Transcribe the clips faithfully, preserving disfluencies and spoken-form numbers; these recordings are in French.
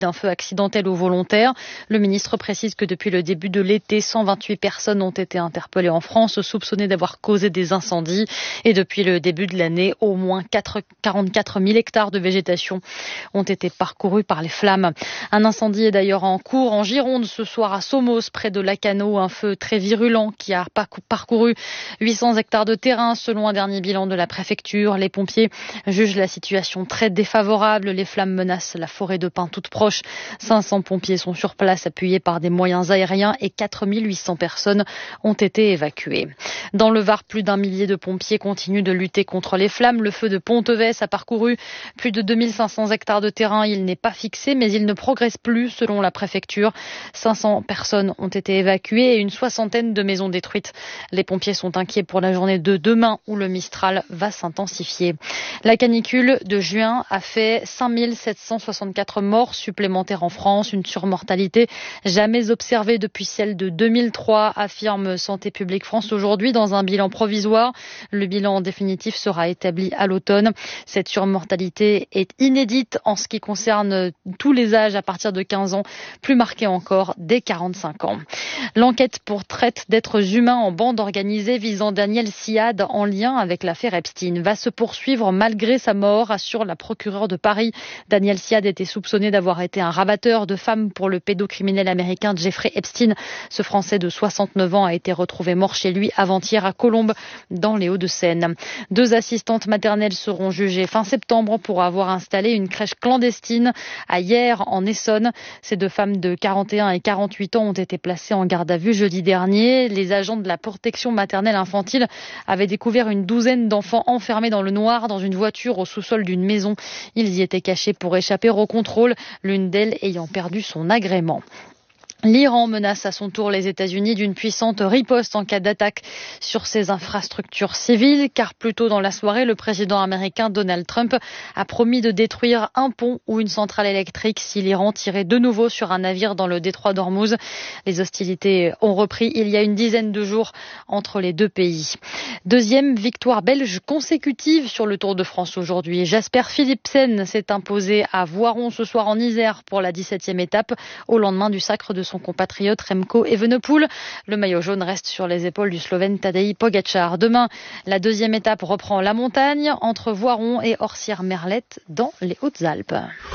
d'un feu accidentel ou volontaire. Le ministre précise que depuis le début de l'été, cent vingt-huit personnes ont été interpellées en France, soupçonnées d'avoir causé des incendies. Et depuis le début de l'année, au moins quarante-quatre mille hectares de végétation ont été parcourus par les flammes. Un incendie est d'ailleurs en cours en Gironde ce soir à Somos, près de Lacanau. Un feu très virulent qui a parcouru huit cents hectares de terrain, selon un dernier bilan de la préfecture. Les pompiers jugent la situation très défavorable. Les flammes menacent la forêt de pins toute proche. cinq cents pompiers sont sur place, appuyés par des moyens aériens, et quatre mille huit cents personnes ont été évacuées. Dans le Var, plus d'un millier de pompiers continuent de lutter contre les flammes. Le feu de Ponteves a parcouru plus de deux mille cinq cents hectares de terrain. Il n'est pas fixé, mais il ne progresse plus, selon la préfecture. cinq cents personnes ont été évacuées et une soixantaine de maisons détruites. Les pompiers sont inquiets pour la journée de demain, où le Mistral va s'intensifier. La canicule de juin a fait cinq mille sept cent soixante-quatre morts supplémentaires en France, une surmortalité jamais observée depuis celle de deux mille trois, affirme Santé publique France aujourd'hui dans un bilan provisoire. Le bilan définitif sera établi à l'automne. Cette surmortalité est inédite en ce qui concerne tous les âges à partir de quinze ans, plus marquée encore dès quarante-cinq ans. L'enquête pour traite d'êtres humains en bande organisée visant Daniel Siad en lien avec l'affaire Epstein va se poursuivre malgré sa mort, assure la procureure de Paris. Daniel Siad était soupçonné d'avoir été un rabatteur de femmes pour le pédocriminel américain Jeffrey Epstein. Ce Français de soixante-neuf ans a été retrouvé mort chez lui avant-hier à Colombes, dans les Hauts-de-Seine. Deux assistantes maternelles seront jugées fin septembre pour avoir installé une crèche clandestine à Hyères, en Essonne. Ces deux femmes de quarante et un et quarante-huit ans ont été placées en garde à vue jeudi dernier. Les agents de la protection maternelle infantile avaient découvert une douzaine d'enfants enfermés dans le noir dans une voiture au sous-sol d'une maison. Ils y étaient cachés pour échapper au contrôle, l'une d'elles ayant perdu son agrément. L'Iran menace à son tour les États-Unis d'une puissante riposte en cas d'attaque sur ses infrastructures civiles, car plus tôt dans la soirée, le président américain Donald Trump a promis de détruire un pont ou une centrale électrique si l'Iran tirait de nouveau sur un navire dans le détroit d'Ormuz. Les hostilités ont repris il y a une dizaine de jours entre les deux pays. Deuxième victoire belge consécutive sur le Tour de France aujourd'hui. Jasper Philipsen s'est imposé à Voiron ce soir en Isère pour la dix-septième étape, au lendemain du sacre de son compatriote Remco Evenepoel. Le maillot jaune reste sur les épaules du Slovène Tadej Pogačar. Demain, la deuxième étape reprend la montagne entre Voiron et Orsières-Merlette dans les Hautes-Alpes.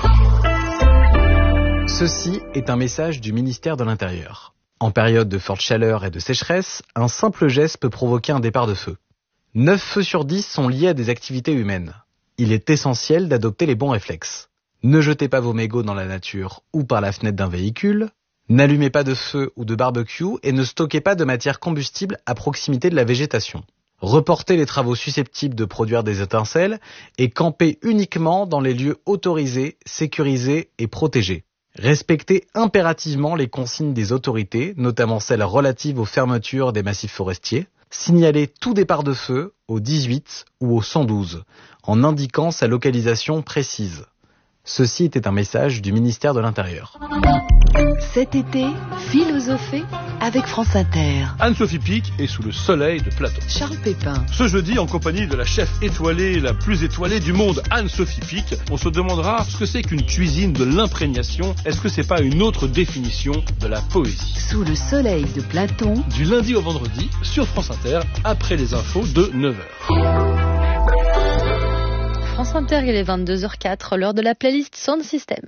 Ceci est un message du ministère de l'Intérieur. En période de forte chaleur et de sécheresse, un simple geste peut provoquer un départ de feu. neuf feux sur dix sont liés à des activités humaines. Il est essentiel d'adopter les bons réflexes. Ne jetez pas vos mégots dans la nature ou par la fenêtre d'un véhicule. N'allumez pas de feu ou de barbecue et ne stockez pas de matière combustible à proximité de la végétation. Reportez les travaux susceptibles de produire des étincelles et campez uniquement dans les lieux autorisés, sécurisés et protégés. Respectez impérativement les consignes des autorités, notamment celles relatives aux fermetures des massifs forestiers. Signalez tout départ de feu au dix-huit ou au cent douze, en indiquant sa localisation précise. Ceci était un message du ministère de l'Intérieur. Cet été, philosophée avec France Inter. Anne-Sophie Pic est sous le soleil de Platon. Charles Pépin. Ce jeudi, en compagnie de la chef étoilée, la plus étoilée du monde, Anne-Sophie Pic, on se demandera ce que c'est qu'une cuisine de l'imprégnation. Est-ce que c'est pas une autre définition de la poésie? Sous le soleil de Platon. Du lundi au vendredi, sur France Inter, après les infos de neuf heures. France Inter, il est vingt-deux heures quatre, l'heure de la playlist Sound System.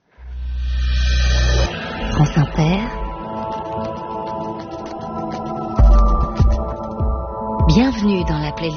France Inter. Bienvenue dans la playlist.